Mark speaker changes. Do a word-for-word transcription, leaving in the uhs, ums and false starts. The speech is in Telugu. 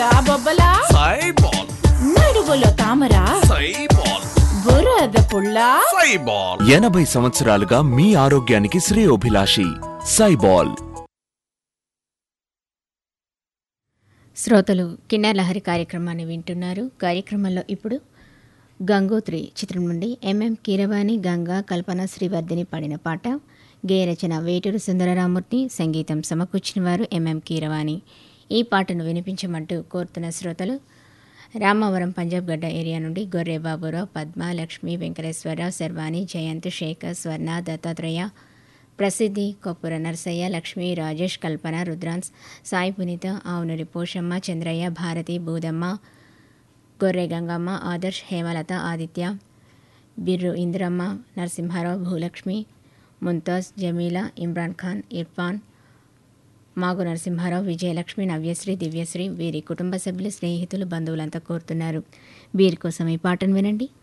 Speaker 1: బొబ్బలా
Speaker 2: సైబాల్
Speaker 1: నడువులో తామరా
Speaker 2: సైబాల్
Speaker 1: బురద పుల్ల
Speaker 2: సైబాల్
Speaker 3: ఎనభై సంవత్సరాలుగా మీ ఆరోగ్యానికి శ్రేయోభిలాషి సైబాల్.
Speaker 4: శ్రోతలు కిన్నర్ లహరి కార్యక్రమాన్ని వింటున్నారు. కార్యక్రమంలో ఇప్పుడు గంగోత్రి చిత్రం నుండి ఎంఎం కీరవాణి, గంగా, కల్పన శ్రీవర్ధిని పాడిన పాట. గేయ రచన వేటూరు సుందరరామూర్తి, సంగీతం సమకూర్చిన వారు ఎంఎం కీరవాణి. ఈ పాటను వినిపించమంటూ కోరుతున్న శ్రోతలు రామవరం పంజాబ్ గడ్డ ఏరియా నుండి గొర్రె బాబురావు, పద్మ, లక్ష్మి, వెంకటేశ్వరరావు, శర్వాణి, జయంత్, శేఖర్, స్వర్ణ, దత్తాత్రేయ, ప్రసిద్ధి, కొప్పుర నర్సయ్య, లక్ష్మి, రాజేష్, కల్పన, రుద్రాన్స్, సాయి పునీత, ఆవునూరి పోషమ్మ, చంద్రయ్య, భారతి, బూదమ్మ, గొర్రె గంగమ్మ, ఆదర్శ్, హేమలత, ఆదిత్య, బిర్రు ఇంద్రమ్మ, నరసింహారావు, భూలక్ష్మి, ముంతాజ్, జమీలా, ఇమ్రాన్ ఖాన్, ఇర్ఫాన్, మాగు నరసింహారావు, విజయలక్ష్మి, నవ్యశ్రీ, దివ్యశ్రీ, వీరి కుటుంబ సభ్యులు, స్నేహితులు, బంధువులంతా కోరుతున్నారు. వీరి కోసం ఈ పాటను వినండి.